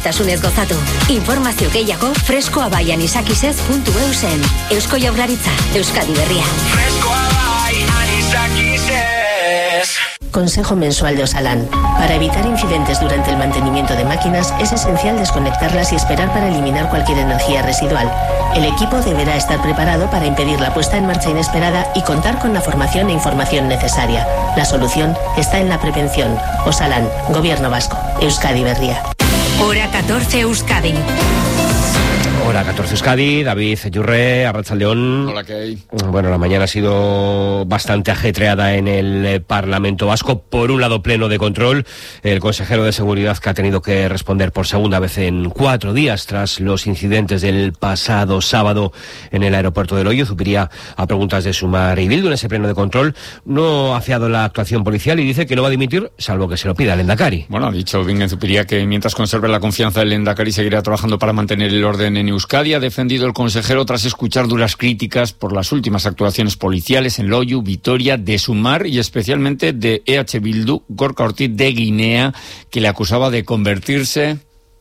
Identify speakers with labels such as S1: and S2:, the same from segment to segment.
S1: Bikaintasunez gozatu. Informazio gehiago freskoabaianisakisez.eusen. Eusko Jaurlaritza, Euskadi Berria.
S2: Consejo mensual de Osalan. Para evitar incidentes durante el mantenimiento de máquinas es esencial desconectarlas y esperar para eliminar cualquier energía residual. El equipo deberá estar preparado para impedir la puesta en marcha inesperada y contar con la formación e información necesaria. La solución está en la prevención. Osalan, Gobierno Vasco, Euskadi Berria.
S1: Hora 14 Euskadi.
S3: Hora 14 Euskadi, David Yurre, Arratsaldeón.
S4: Hola, ¿qué hay?
S3: Bueno, la mañana ha sido bastante ajetreada en el Parlamento Vasco. Por un lado, pleno de control. El consejero de Seguridad que ha tenido que responder por segunda vez en 4 días tras los incidentes del pasado sábado en el aeropuerto de Loio. Zupiria, a preguntas de Sumar y Bildu en ese pleno de control, no ha fiado la actuación policial y dice que no va a dimitir, salvo que se lo pida el Lehendakari.
S4: Bueno, ha dicho Bingen Zupiria que mientras conserve la confianza del Lehendakari seguirá trabajando para mantener el orden en Euskadi. Ha defendido el consejero tras escuchar duras críticas por las últimas actuaciones policiales en Loiu, Vitoria, de Sumar y especialmente de EH Bildu, Gorka Ortiz de Guinea, que le acusaba de convertirse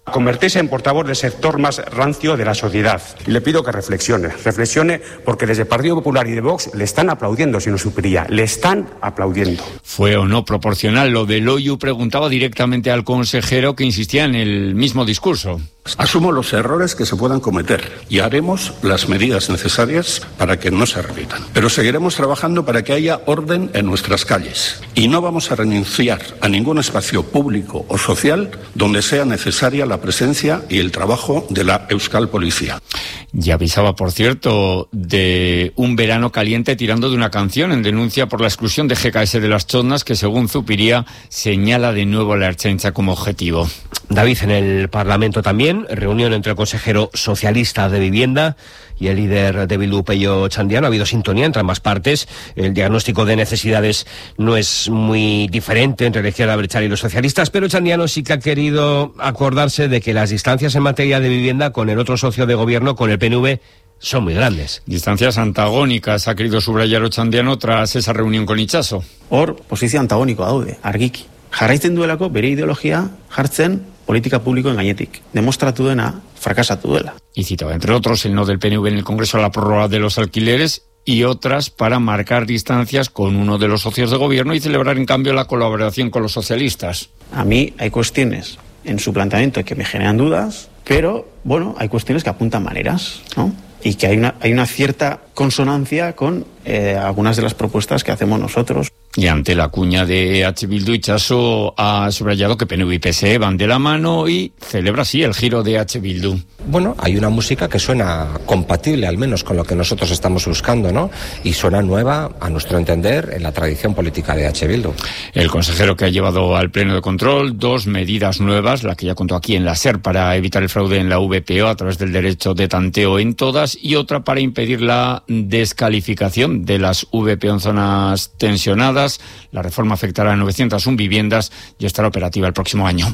S5: en portavoz del sector más rancio de la sociedad. Le pido que reflexione porque desde el Partido Popular y de Vox le están aplaudiendo, señor Zupiria, le están aplaudiendo.
S4: ¿Fue o no proporcional lo de Loiu? Preguntaba directamente al consejero, que insistía en el mismo discurso.
S6: Asumo los errores que se puedan cometer y haremos las medidas necesarias para que no se repitan. Pero seguiremos trabajando para que haya orden en nuestras calles y no vamos a renunciar a ningún espacio público o social donde sea necesaria la presencia y el trabajo de la Euskal Policía.
S4: Y avisaba, por cierto, de un verano caliente tirando de una canción en denuncia por la exclusión de GKS de las Chondas, que según Zupiria señala de nuevo la Ertzaintza como objetivo.
S3: David, en el Parlamento también, reunión entre el consejero socialista de Vivienda y el líder de Bildu, Pello Txandiano. Ha habido sintonía entre ambas partes. El diagnóstico de necesidades no es muy diferente entre la izquierda abertzale y los socialistas, pero Txandiano sí que ha querido acordarse de que las distancias en materia de vivienda con el otro socio de gobierno, con el PNV, son muy grandes.
S4: Distancias antagónicas, ha querido subrayar Otxandiano tras esa reunión con Itxaso.
S7: Hor, posizio antagonikoa daude, argiki. Jarraitzen duelako bere ideologia jartzen politika publikoen gainetik. Demostratu dena, frakasatu duela.
S4: Y citaba, entre otros, el no del PNV en el Congreso a la prórroga de los alquileres y otras para marcar distancias con uno de los socios de gobierno y celebrar, en cambio, la colaboración con los socialistas.
S7: A mí hay cuestiones en su planteamiento que me generan dudas, pero, bueno, hay cuestiones que apuntan maneras, ¿no? Y que hay una cierta consonancia con algunas de las propuestas que hacemos nosotros.
S4: Y ante la cuña de EH Bildu, Itxaso ha subrayado que PNV y PSE van de la mano y celebra así el giro de EH Bildu.
S8: Bueno, hay una música que suena compatible, al menos con lo que nosotros estamos buscando, ¿no? Y suena nueva, a nuestro entender, en la tradición política de EH Bildu.
S4: El consejero que ha llevado al pleno de control 2 medidas nuevas, la que ya contó aquí en la SER para evitar el fraude en la VPO a través del derecho de tanteo en todas, y otra para impedir la descalificación de las VPO en zonas tensionadas. La reforma afectará a 901 viviendas y estará operativa el próximo año.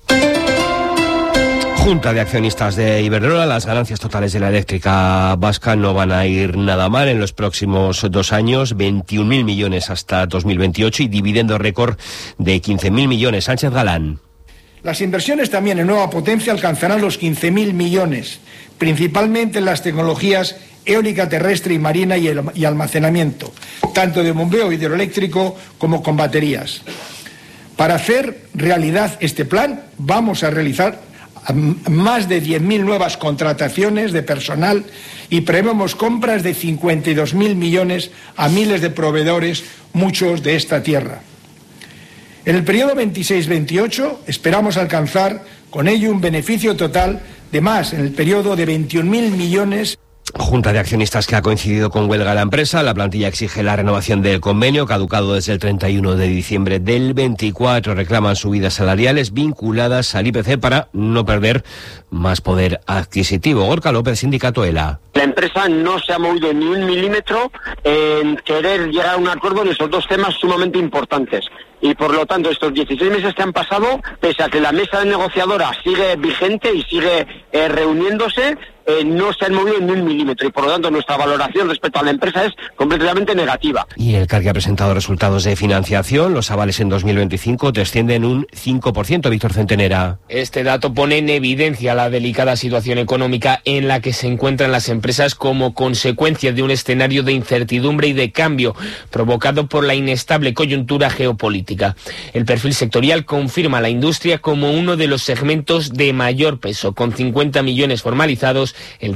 S3: Junta de Accionistas de Iberdrola, las ganancias totales de la eléctrica vasca no van a ir nada mal en los próximos 2 años, 21.000 millones hasta 2028 y dividendo récord de 15.000 millones. Sánchez Galán.
S9: Las inversiones también en nueva potencia alcanzarán los 15.000 millones, principalmente en las tecnologías eólica terrestre y marina y almacenamiento, tanto de bombeo hidroeléctrico como con baterías. Para hacer realidad este plan, vamos a realizar más de 10.000 nuevas contrataciones de personal y prevemos compras de 52.000 millones a miles de proveedores, muchos de esta tierra. En el periodo 26-28 esperamos alcanzar con ello un beneficio total de más, en el periodo de 21.000 millones.
S3: Junta de Accionistas que ha coincidido con huelga la empresa. La plantilla exige la renovación del convenio, caducado desde el 31 de diciembre del 24. Reclaman subidas salariales vinculadas al IPC para no perder más poder adquisitivo. Gorka López, Sindicato ELA.
S10: La empresa no se ha movido ni 1 milímetro en querer llegar a un acuerdo en esos 2 temas sumamente importantes. Y por lo tanto, estos 16 meses que han pasado, pese a que la mesa negociadora sigue vigente y sigue reuniéndose, no se han movido ni un milímetro y por lo tanto nuestra valoración respecto a la empresa es completamente negativa.
S3: Y el CARGui ha presentado resultados de financiación. Los avales en 2025 descienden un 5%. Víctor Centenera.
S11: Este dato pone en evidencia la delicada situación económica en la que se encuentran las empresas como consecuencia de un escenario de incertidumbre y de cambio provocado por la inestable coyuntura geopolítica. El perfil sectorial confirma la industria como uno de los segmentos de mayor peso, con 50 millones formalizados, el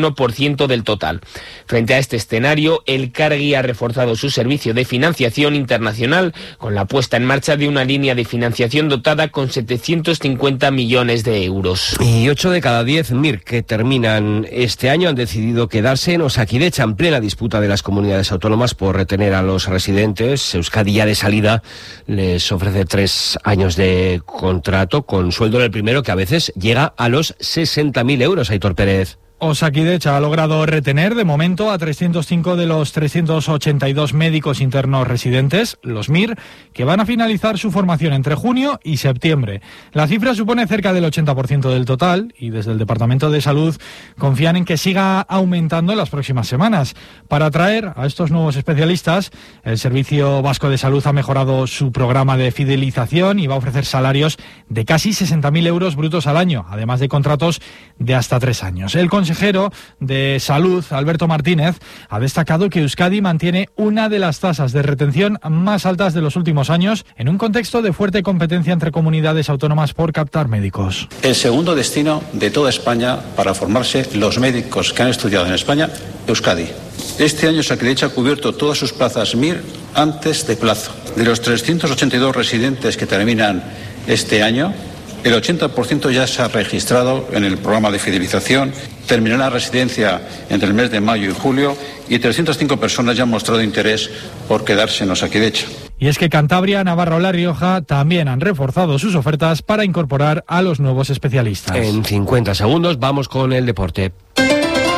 S11: 31% del total. Frente a este escenario, el CARGui ha reforzado su servicio de financiación internacional con la puesta en marcha de una línea de financiación dotada con 750 millones de euros.
S3: Y 8 de cada 10 MIR que terminan este año han decidido quedarse en Osakidecha en plena disputa de las comunidades autónomas por retener a los residentes. Euskadi ya de salida les ofrece 3 años de contrato con sueldo en el primero que a veces llega a los 60.000 euros. Aitor Pérez.
S12: Osakidecha ha logrado retener de momento a 305 de los 382 médicos internos residentes, los MIR, que van a finalizar su formación entre junio y septiembre. La cifra supone cerca del 80% del total y desde el Departamento de Salud confían en que siga aumentando en las próximas semanas. Para atraer a estos nuevos especialistas, el Servicio Vasco de Salud ha mejorado su programa de fidelización y va a ofrecer salarios de casi 60.000 euros brutos al año, además de contratos de hasta 3 años. El consejero de Salud, Alberto Martínez, ha destacado que Euskadi mantiene una de las tasas de retención más altas de los últimos años en un contexto de fuerte competencia entre comunidades autónomas por captar médicos.
S6: El segundo destino de toda España para formarse los médicos que han estudiado en España, Euskadi. Este año Osakidecha ha cubierto todas sus plazas MIR antes de plazo. De los 382 residentes que terminan este año, el 80% ya se ha registrado en el programa de fidelización, terminará la residencia entre el mes de mayo y julio y 305 personas ya han mostrado interés por quedarse en Osakidecha.
S12: Y es que Cantabria, Navarra o La Rioja también han reforzado sus ofertas para incorporar a los nuevos especialistas.
S3: En 50 segundos vamos con el deporte.